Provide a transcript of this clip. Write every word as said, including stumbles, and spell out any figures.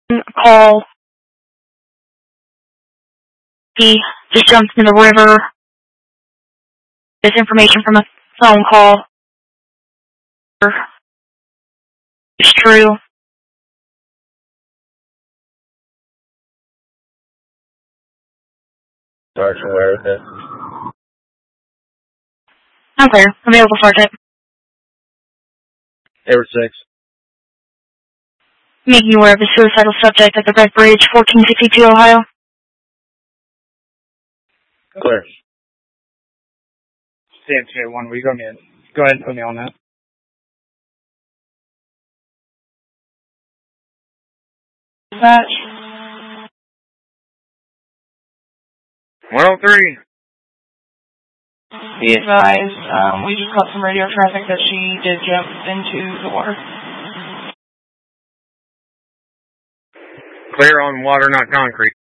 call. He just jumped in the river. This information from a phone call is true. Sergeant, where is it? I'm clear. Available, Sergeant. Air six. Making you aware of the suicidal subject at the Red Bridge, fourteen sixty-two, Ohio. Clear. C M two one, will you go ahead, go ahead and put me on that? Dispatch. one oh three. Be advised, um, we just got some radio traffic that she did jump into the water. Clear on water, not concrete.